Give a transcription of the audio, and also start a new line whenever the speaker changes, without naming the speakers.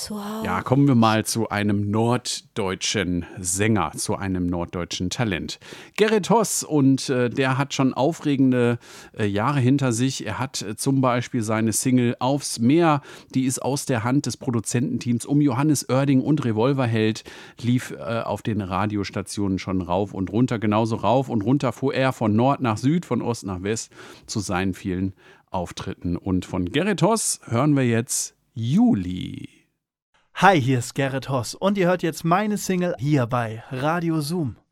Ja, kommen wir mal zu einem norddeutschen Sänger, zu einem norddeutschen Talent. Gerrit Hoss, und der hat schon aufregende Jahre hinter sich. Er hat zum Beispiel seine Single Aufs Meer, die ist aus der Hand des Produzententeams um Johannes Oerding und Revolverheld, lief auf den Radiostationen schon rauf und runter. Genauso rauf und runter fuhr er von Nord nach Süd, von Ost nach West zu seinen vielen Auftritten. Und von Gerrit Hoss hören wir jetzt Juli.
Hi, hier ist Gerrit Hoss und ihr hört jetzt meine Single hier bei Radio Zoom.